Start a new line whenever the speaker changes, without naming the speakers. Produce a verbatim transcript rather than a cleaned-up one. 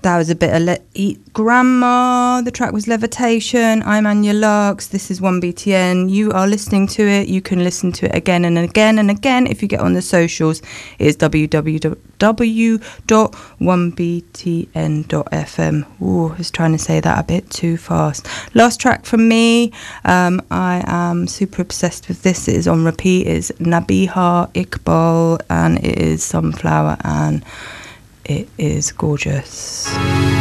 That was a bit of Le- Eat Grandma. The track was Levitation. I'm Anya Lux. This is one B T N. You are listening to it. You can listen to it again and again and again if you get on the socials. It is w w w dot one b t n dot f m. Ooh, I was trying to say that a bit too fast. Last track from me. Um, I am super obsessed with this. It is on repeat. It is Nabiha Iqbal and it is Sunflower and it is gorgeous.